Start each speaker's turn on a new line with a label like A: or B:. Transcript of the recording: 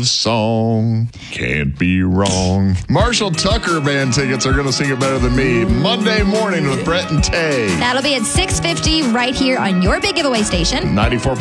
A: song. Can't be wrong. Marshall Tucker Band tickets are going to sing it better than me. Monday morning with Brett and Tay.
B: That'll be at 6:50 right here on your big giveaway station.
A: 94.